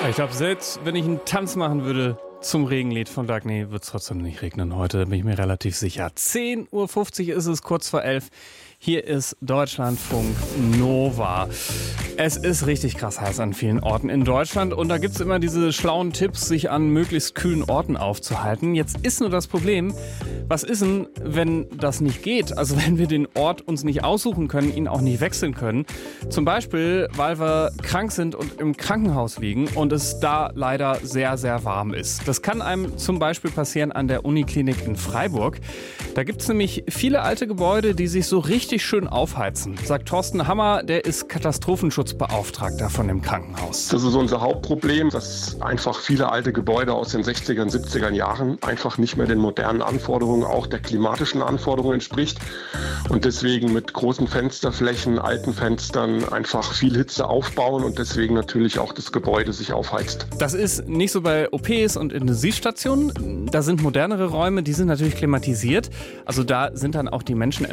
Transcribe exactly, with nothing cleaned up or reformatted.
Ich glaube, selbst wenn ich einen Tanz machen würde zum Regenlied von Dagny, wird es trotzdem nicht regnen heute, bin ich mir relativ sicher. zehn Uhr fünfzig ist es, kurz vor elf. Hier ist Deutschlandfunk Nova. Es ist richtig krass heiß an vielen Orten in Deutschland und da gibt es immer diese schlauen Tipps, sich an möglichst kühlen Orten aufzuhalten. Jetzt ist nur das Problem, was ist denn, wenn das nicht geht? Also wenn wir den Ort uns nicht aussuchen können, ihn auch nicht wechseln können. Zum Beispiel, weil wir krank sind und im Krankenhaus liegen und es da leider sehr, sehr warm ist. Das kann einem zum Beispiel passieren an der Uniklinik in Freiburg. Da gibt es nämlich viele alte Gebäude, die sich so richtig schön aufheizen, sagt Thorsten Hammer, der ist Katastrophenschutzbeauftragter von dem Krankenhaus. Das ist unser Hauptproblem, dass einfach viele alte Gebäude aus den sechziger, siebziger Jahren einfach nicht mehr den modernen Anforderungen, auch der klimatischen Anforderungen entspricht und deswegen mit großen Fensterflächen, alten Fenstern einfach viel Hitze aufbauen und deswegen natürlich auch das Gebäude sich aufheizt. Das ist nicht so bei O Ps und Intensivstationen. Da sind modernere Räume, die sind natürlich klimatisiert. Also da sind dann auch die Menschen